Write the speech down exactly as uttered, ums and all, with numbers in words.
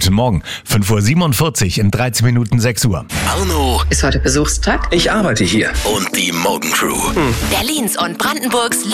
Guten Morgen. fünf Uhr siebenundvierzig in dreizehn Minuten sechs Uhr. Arno Ist heute Besuchstag? Ich arbeite hier. Und die Morgencrew. Berlins und Brandenburgs